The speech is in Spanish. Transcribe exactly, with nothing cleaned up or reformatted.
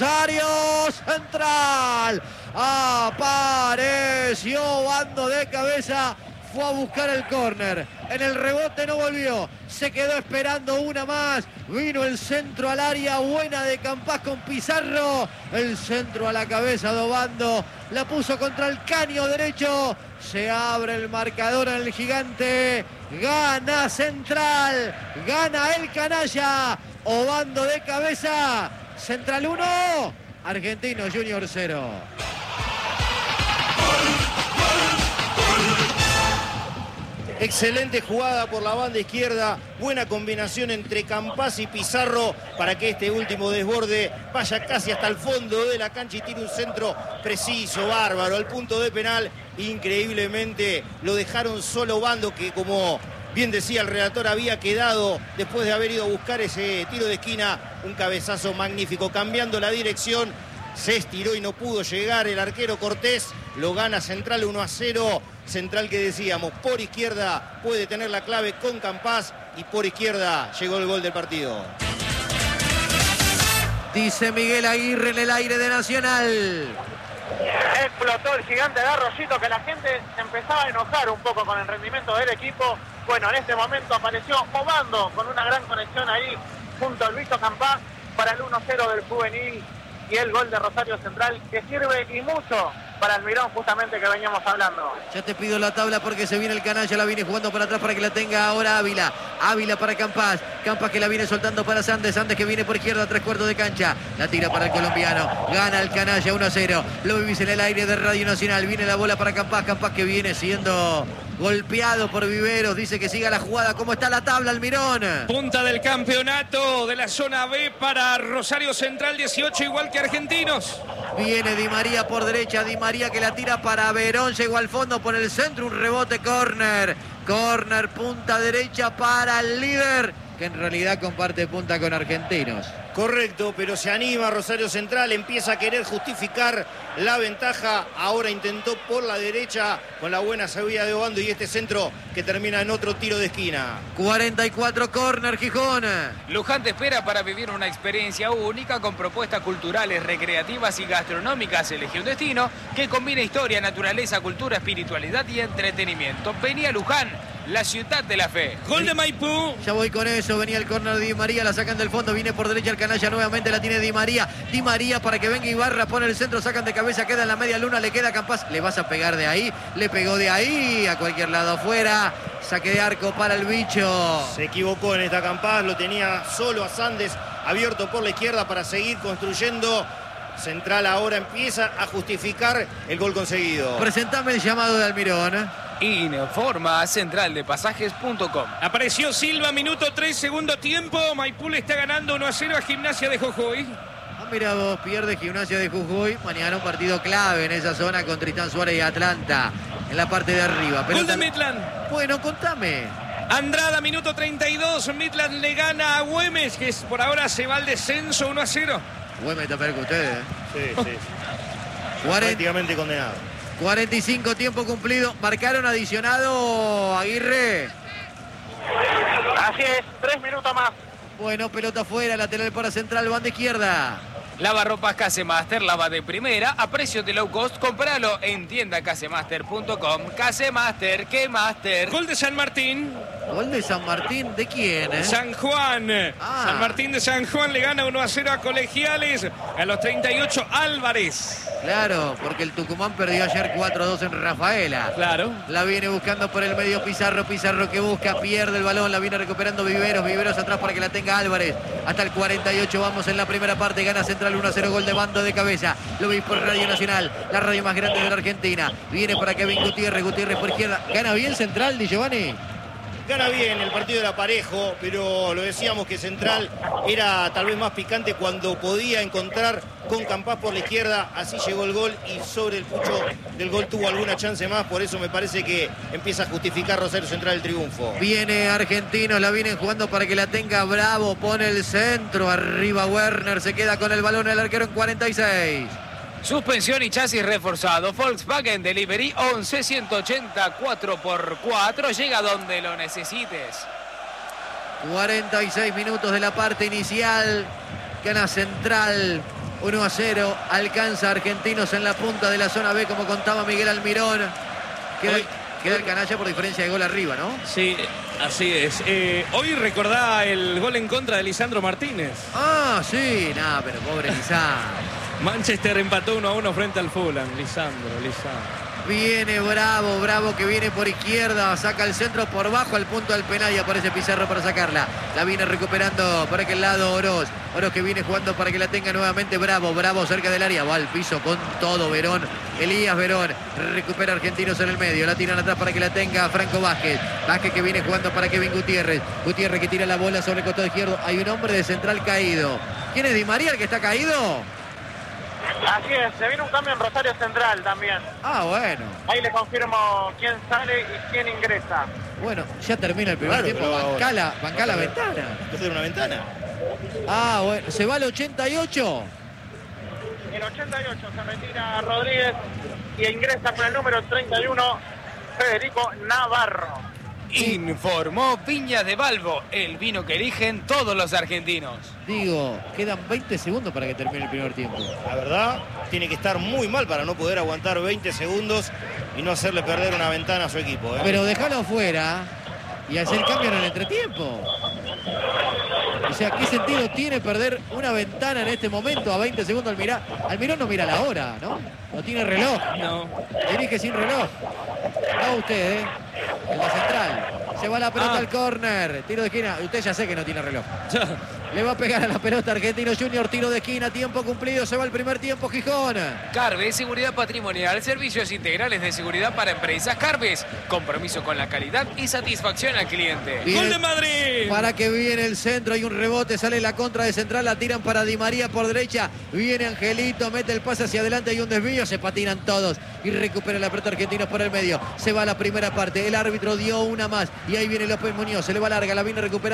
Rosario Central. Apareció Bando de cabeza. Fue a buscar el córner. En el rebote no volvió. Se quedó esperando una más. Vino el centro al área. Buena de Campás con Pizarro. El centro a la cabeza de Obando. La puso contra el caño derecho. Se abre el marcador en el Gigante. Gana Central. Gana el canalla. Obando de cabeza. Central uno. Argentinos Junior cero. Excelente jugada por la banda izquierda, buena combinación entre Campás y Pizarro para que este último desborde vaya casi hasta el fondo de la cancha y tire un centro preciso, bárbaro, al punto de penal. Increíblemente lo dejaron solo Bando, que como bien decía el relator había quedado después de haber ido a buscar ese tiro de esquina, un cabezazo magnífico, cambiando la dirección. Se estiró y no pudo llegar el arquero Cortés. Lo gana Central uno a cero. Central que decíamos, por izquierda puede tener la clave con Campás y por izquierda llegó el gol del partido. Dice Miguel Aguirre en el aire de Nacional. Explotó el Gigante de Arroyito, que la gente se empezaba a enojar un poco con el rendimiento del equipo. Bueno, en este momento apareció Obando con una gran conexión ahí junto al Luis Campás para el uno cero del juvenil y el gol de Rosario Central, que sirve y mucho para Almirón, justamente, que veníamos hablando. Ya te pido la tabla porque se viene el canalla, la viene jugando para atrás para que la tenga ahora Ávila. Ávila para Campás, Campás que la viene soltando para Sandes, Sandes que viene por izquierda, tres cuartos de cancha, la tira para el colombiano, gana el canalla uno a cero. Lo vivís en el aire de Radio Nacional, viene la bola para Campás, Campás que viene siendo golpeado por Viveros, dice que siga la jugada. ¿Cómo está la tabla, Almirón? Punta del campeonato de la zona B para Rosario Central, dieciocho igual que Argentinos. Viene Di María por derecha, Di María que la tira para Verón, llegó al fondo por el centro, un rebote, córner. Córner, punta derecha para el líder, que en realidad comparte punta con Argentinos. Correcto, pero se anima Rosario Central, empieza a querer justificar la ventaja. Ahora intentó por la derecha con la buena salida de Obando y este centro que termina en otro tiro de esquina. cuarenta y cuatro, córner, Gijón. Luján te espera para vivir una experiencia única con propuestas culturales, recreativas y gastronómicas. Elegí un destino que combina historia, naturaleza, cultura, espiritualidad y entretenimiento. Vení a Luján, la ciudad de la fe. Gol de Maipú. Ya voy con eso, venía el córner de Di María, la sacan del fondo, viene por derecha el canalla, nuevamente la tiene Di María. Di María para que venga Ibarra, pone el centro, sacan de cabeza, queda en la media luna, le queda Campás. Le vas a pegar de ahí, le pegó de ahí, a cualquier lado afuera. Saque de arco para el bicho. Se equivocó en esta Campás, lo tenía solo a Sandes, abierto por la izquierda para seguir construyendo. Central ahora empieza a justificar el gol conseguido. Presentame el llamado de Almirón. Informa central de pasajes punto com. Apareció Silva, minuto tres, segundo tiempo. Maipú le está ganando uno a cero a Gimnasia de Jujuy. Ah, mira vos, pierde Gimnasia de Jujuy. Mañana un partido clave en esa zona con Tristán Suárez y Atlanta. En la parte de arriba. Gol de Midland. Bueno, contame. Andrada, minuto treinta y dos. Midland le gana a Güemes, que es, por ahora se va al descenso uno a cero. Güemes está peor que ustedes. Sí, sí. Prácticamente condenado. cuarenta y cinco, tiempo cumplido. Marcaron adicionado, Aguirre. Así es, tres minutos más. Bueno, pelota afuera, lateral para Central, banda izquierda. Lavarropas Casemaster, lava de primera, a precios de low cost. Compralo en tienda casemaster punto com. Casemaster, ¿qué master? Gol de San Martín. Gol de San Martín, ¿de quién? Eh? San Juan. Ah. San Martín de San Juan le gana uno a cero a Colegiales. A los treinta y ocho, Álvarez. Claro, porque el Tucumán perdió ayer cuatro a dos en Rafaela. Claro. La viene buscando por el medio Pizarro. Pizarro que busca, pierde el balón. La viene recuperando Viveros. Viveros atrás para que la tenga Álvarez. Hasta el cuarenta y ocho vamos en la primera parte. Gana Central uno a cero, gol de Bando de cabeza. Lo veis por Radio Nacional, la radio más grande de la Argentina. Viene para Kevin Gutiérrez. Gutiérrez por izquierda. Gana bien Central, Di Giovanni. Gana bien, el partido era parejo, pero lo decíamos que Central era tal vez más picante cuando podía encontrar con Campás por la izquierda. Así llegó el gol y sobre el pucho del gol tuvo alguna chance más. Por eso me parece que empieza a justificar Rosario Central el triunfo. Viene Argentinos, la vienen jugando para que la tenga Bravo. Pone el centro, arriba Werner, se queda con el balón el arquero en cuarenta y seis. Suspensión y chasis reforzado. Volkswagen Delivery once ciento ochenta cuatro por cuatro. Llega donde lo necesites. cuarenta y seis minutos de la parte inicial. Gana Central uno a cero, alcanza a Argentinos en la punta de la zona B, como contaba Miguel Almirón. Queda, Hoy, queda el canalla por diferencia de gol arriba, ¿no? Sí, así es. Eh, hoy recordá el gol en contra de Lisandro Martínez. Ah, sí, nada, pero pobre Lisandro. Manchester empató uno a uno frente al Fulham. Lisandro, Lisandro. Viene Bravo, Bravo que viene por izquierda, saca el centro por bajo al punto del penal y aparece Pizarro para sacarla. La viene recuperando por aquel lado Oroz. Oroz que viene jugando para que la tenga nuevamente Bravo. Bravo cerca del área, va al piso con todo Verón. Elías Verón recupera Argentinos en el medio. La tiran atrás para que la tenga Franco Vázquez. Vázquez que viene jugando para Kevin Gutiérrez. Gutiérrez que tira la bola sobre el costado izquierdo. Hay un hombre de central caído. ¿Quién es Di María el que está caído? Así es, se viene un cambio en Rosario Central también. Ah, bueno. Ahí le confirmo quién sale y quién ingresa. Bueno, ya termina el primer Claro, tiempo. pero- Bancá la, bancá la ventana. ¿Esto es una ventana? Ah, bueno. ¿Se va al ochenta y ocho? En el ochenta y ocho se retira Rodríguez y ingresa con el número treinta y uno, Federico Navarro. Informó Viñas de Balbo, el vino que eligen todos los argentinos. Digo, quedan veinte segundos para que termine el primer tiempo. La verdad, tiene que estar muy mal para no poder aguantar veinte segundos y no hacerle perder una ventana a su equipo, ¿eh? Pero déjalo afuera y hacer cambio en el entretiempo. O sea, ¿qué sentido tiene perder una ventana en este momento a veinte segundos? Almirón, Almirón no mira la hora, ¿no? No tiene reloj. No. Dirige sin reloj. No usted, ¿eh? En la central. Se va la pelota Ah. al córner. Tiro de esquina. Usted ya sé que no tiene reloj. Le va a pegar a la pelota Argentinos Junior. Tiro de esquina. Tiempo cumplido. Se va el primer tiempo Gijón. Carves, seguridad patrimonial, servicios integrales de seguridad para empresas. Carves, compromiso con la calidad y satisfacción al cliente. Viene- ¡Gol de Madrid! Para que viene el centro, hay un rebote, sale la contra de central, la tiran para Di María por derecha, viene Angelito, mete el pase hacia adelante, hay un desvío, se patinan todos y recupera la pelota Argentinos por el medio. Se va la primera parte, el árbitro dio una más y ahí viene López Muñoz, se le va larga, la viene recuperando